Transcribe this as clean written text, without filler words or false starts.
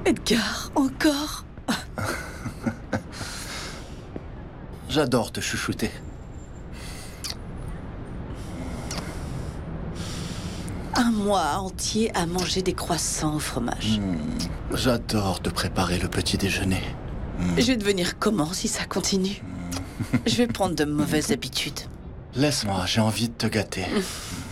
Edgar, encore? J'adore te chouchouter. Un mois entier à manger des croissants au fromage. J'adore te préparer le petit déjeuner. Je vais devenir comment si ça continue? Je vais prendre de mauvaises habitudes. Laisse-moi, j'ai envie de te gâter.